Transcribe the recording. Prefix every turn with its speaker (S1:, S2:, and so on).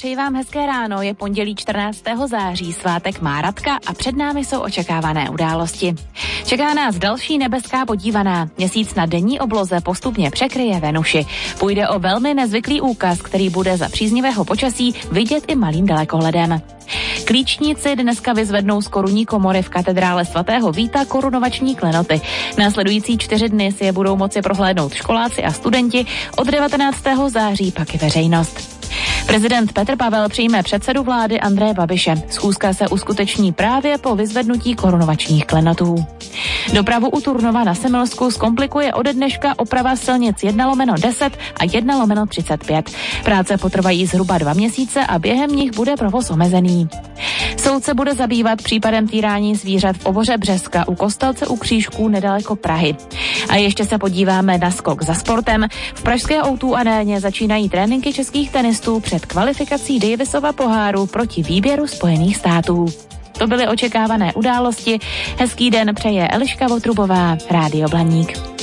S1: Přeji vám hezké ráno, je pondělí 14. září, svátek má Radka a před námi jsou očekávané události. Čeká nás další nebeská podívaná. Měsíc na denní obloze postupně překryje Venuši. Půjde o velmi nezvyklý úkaz, který bude za příznivého počasí vidět i malým dalekohledem. Klíčníci dneska vyzvednou z korunní komory v katedrále svatého Víta korunovační klenoty. Následující 4 dny si je budou moci prohlédnout školáci a studenti, od 19. září pak i veřejnost. Prezident Petr Pavel přijme předsedu vlády Andreje Babiše. Schůzka se uskuteční právě po vyzvednutí korunovačních klenotů. Dopravu u Turnova na Semilsku zkomplikuje ode dneška oprava silnic 1/10 a 1/35. Práce potrvají zhruba 2 měsíce a během nich bude provoz omezený. Soud se bude zabývat případem týrání zvířat v Oboře Břeska u Kostelce u Křížků nedaleko Prahy. A ještě se podíváme na skok za sportem. V pražské O2 aréně začínají tréninky českých tenistů před kvalifikací Davisova poháru proti výběru Spojených států. To byly očekávané události. Hezký den přeje Eliška Votrubová, Rádio Blaník.